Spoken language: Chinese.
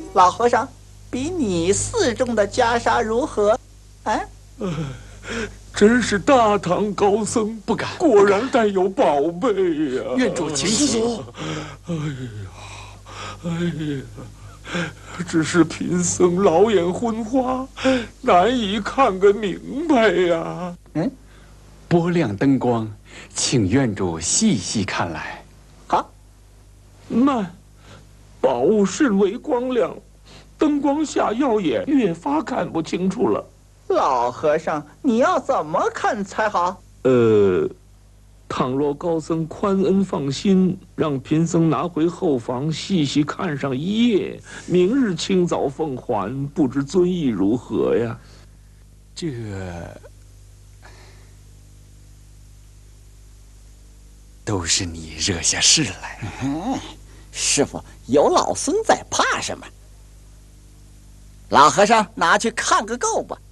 老和尚，比你寺中的袈裟如何？啊？ 真是大唐高僧， 不敢， 果然带有宝贝呀！ 院主请起。 哎呀，只是贫僧老眼昏花，难以看个明白呀。 拨亮灯光，请院主细细看来。 好， 慢，宝物甚为光亮，灯光下耀眼，越发看不清楚了。 老和尚，你要怎么看才好？ 倘若高僧宽恩放心，让贫僧拿回后房细细看上一夜，明日清早奉还，不知尊意如何呀？ 这都是你惹下事来。 师傅，有老僧在，怕什么？老和尚，拿去看个够吧。